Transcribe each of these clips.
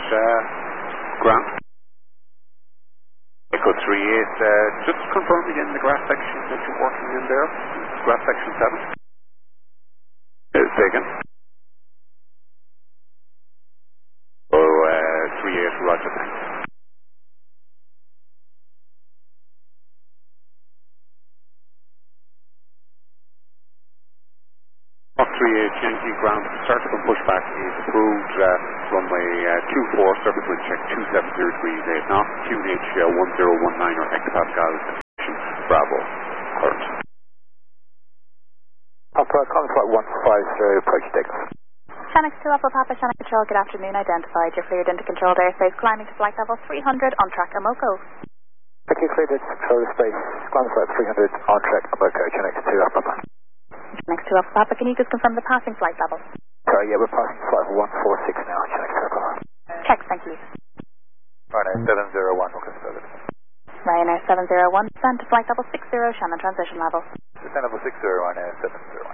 ground. Echo 38, just confirm again the grass section that you're working in there. Grass section 7. Say again. Oh, 38, roger, thanks. Hawk 38, Yankee ground, startup and pushback is approved, runway 24, surface wind check 270 degrees 8 knots, QNH 1019 or hectopascal, Bravo, current. Alpha, Common Flight 150, approach deck. Shanix 2 Alpha Papa, Shanix Control, good afternoon, identified. You're cleared into controlled airspace, climbing to flight level 300 on track Amoko. Okay, cleared into controlled airspace, Common Flight 300 on track Amoko, Shanix 2 Alpha Papa. Shanix 2 Alpha Papa, can you just confirm the passing flight level? Sorry, yeah, we're passing flight 146 now, Shanix 2 Alpha Papa. Check, thank you. Ryanair 701, okay, service. Ryanair 701, descend to flight level 60, Shannon transition level. Descend level 60, Ryanair 701.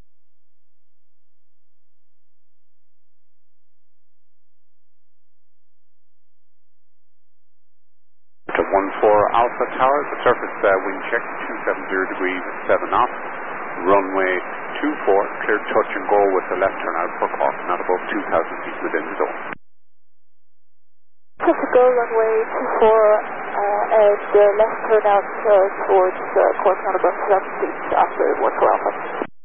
To 14 Alpha Tower, the surface wind check 270 degrees 7 knots, runway 24, clear touch and go with the left turn out for Cork, not above 2,000 feet within the zone. Just to go runway 24 and left turn out towards Cork, not above 2,000 feet after 14 Alpha.